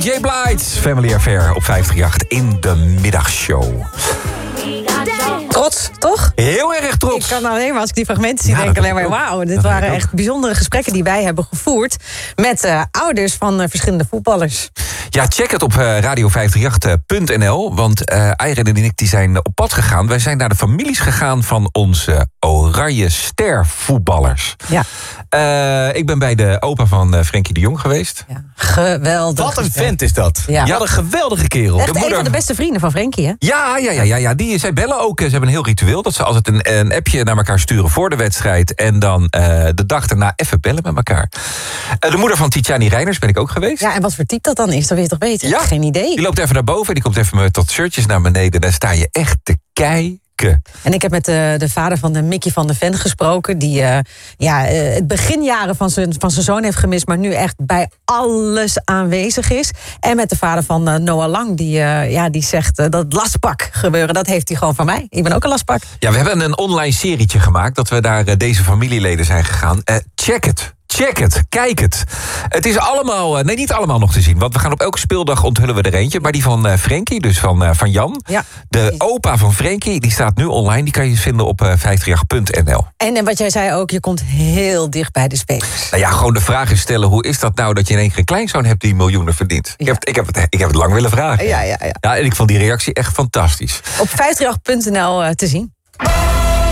J. Blight, Family Affair op 538 in de middagshow. Trots, toch? Heel erg trots. Ik kan alleen maar, als ik die fragmenten zie, denk ik alleen maar... wauw, dit waren echt bijzondere gesprekken die wij hebben gevoerd... met ouders van verschillende voetballers. Ja, check het op radio538.nl. Want Ayren en ik die zijn op pad gegaan. Wij zijn naar de families gegaan van onze Oranje Ster-voetballers. Ja. Ik ben bij de opa van Frenkie de Jong geweest. Ja, geweldig. Wat een vent is dat. Ja. Wat een geweldige kerel. Echt een van de beste vrienden van Frenkie, hè? Ja. Zij bellen ook. Ze hebben een heel ritueel. Dat ze altijd een appje naar elkaar sturen voor de wedstrijd. En dan de dag daarna even bellen met elkaar. De moeder van Tijani Reiners ben ik ook geweest. Ja, en wat voor type dat dan is, dat wil je toch weten? Ja. Geen idee. Die loopt even naar boven. Die komt even met tot shirtjes naar beneden. Daar sta je echt te kijken. En ik heb met de vader van de Mickey van de Ven gesproken... die het beginjaren van zijn zoon heeft gemist... maar nu echt bij alles aanwezig is. En met de vader van Noah Lang, die zegt... dat lastpak gebeuren, dat heeft hij gewoon van mij. Ik ben ook een lastpak. Ja, we hebben een online serietje gemaakt... dat we daar deze familieleden zijn gegaan. Check het. Check het, kijk het. Het is allemaal, niet allemaal nog te zien. Want we gaan op elke speeldag onthullen we er eentje. Maar die van Frenkie, dus van Jan. Ja. De opa van Frenkie, die staat nu online. Die kan je vinden op 538.nl. En wat jij zei ook, je komt heel dicht bij de spelers. Nou ja, gewoon de vraag is stellen... hoe is dat nou dat je in één keer een kleinzoon hebt die miljoenen verdient? Ja. Ik heb het lang willen vragen. Ja. Ja, en ik vond die reactie echt fantastisch. Op 538.nl te zien.